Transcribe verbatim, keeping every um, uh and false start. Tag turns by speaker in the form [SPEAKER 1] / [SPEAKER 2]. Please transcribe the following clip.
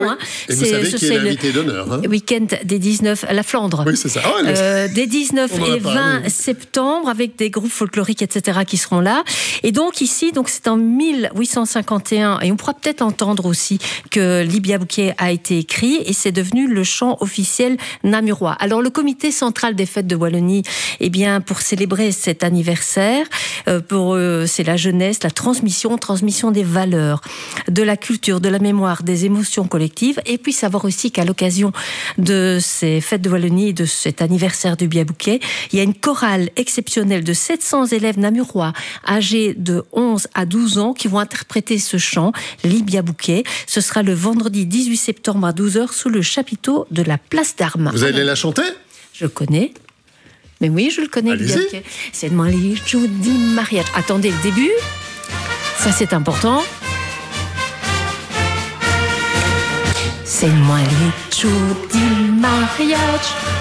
[SPEAKER 1] Oui.
[SPEAKER 2] Hein.
[SPEAKER 1] Et vous savez qui est l'invité d'honneur. Hein.
[SPEAKER 2] Week-end des dix-neuf, la Flandre.
[SPEAKER 1] Oui, c'est ça. Oh,
[SPEAKER 2] euh, des dix-neuf et vingt septembre, avec des groupes folkloriques, et cetera, qui seront là. Et donc ici, donc c'est en mille huit cent cinquante et un, et on pourra peut-être entendre aussi que Libia Bouquet a été écrit, et c'est devenu le chant officiel namurois. Alors le comité central des fêtes de Wallonie, eh bien, pour célébrer cet anniversaire, euh, pour eux, c'est la jeunesse, la transmission, transmission des valeurs, de la culture, de la mémoire, des émotions collectives. Et puis savoir aussi qu'à l'occasion de ces fêtes de Wallonie et de cet anniversaire du Libia Bouquet, il y a une chorale exceptionnelle de sept cents élèves namurois âgés de onze à douze ans qui vont interpréter ce chant, Libia Bouquet. Ce sera le vendredi dix-huit septembre à douze heures sous le chapiteau de la place d'Armas.
[SPEAKER 1] Vous allez la chanter ?
[SPEAKER 2] Je connais. Mais oui, je le connais, Libia Bouquet. C'est de moi les Judy mariage. Attendez le début. Ça, c'est important. C'est moi les jours du mariage.